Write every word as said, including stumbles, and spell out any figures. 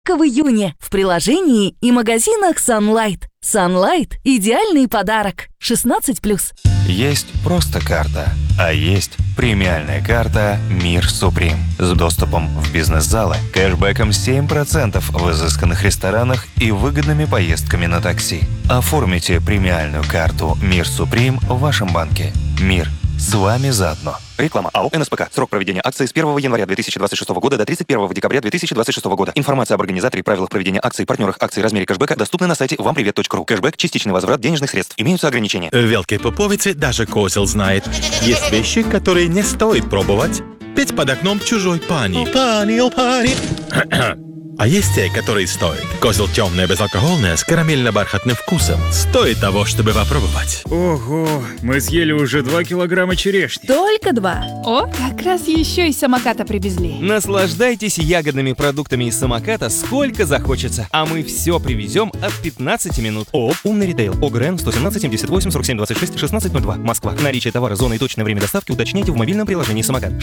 в июне в приложении и магазинах Sunlight. Sunlight – идеальный подарок. шестнадцать плюс. Есть просто карта, а есть премиальная карта «Мир Суприм» с доступом в бизнес-залы, кэшбэком семь процентов в изысканных ресторанах и выгодными поездками на такси. Оформите премиальную карту «Мир Суприм» в вашем банке. Мир. С вами заодно. Реклама. АО «эн эс пэ ка». Срок проведения акции с первого января две тысячи двадцать шестого года до тридцать первого декабря две тысячи двадцать шестого года. Информация об организаторе, правилах проведения акций, партнерах акций, размере кэшбэка доступна на сайте вам привет точка ру. Кэшбэк – частичный возврат денежных средств. Имеются ограничения. В Великой Поповице даже козел знает. Есть вещи, которые не стоит пробовать. Петь под окном чужой пани. Пани, о пани. А есть те, которые стоят. Козел темное, безалкогольное, с карамельно-бархатным вкусом. Стоит того, чтобы попробовать. Ого, мы съели уже два килограмма черешни. Только два. О, как раз еще из самоката привезли. Наслаждайтесь ягодными продуктами из самоката сколько захочется. А мы все привезем от пятнадцати минут. О, умный ритейл. ОГРН сто семнадцать семьдесят восемь сорок семь двадцать шесть шестнадцать ноль два. Москва. Наличие товара, зоны и точное время доставки уточняйте в мобильном приложении самокат.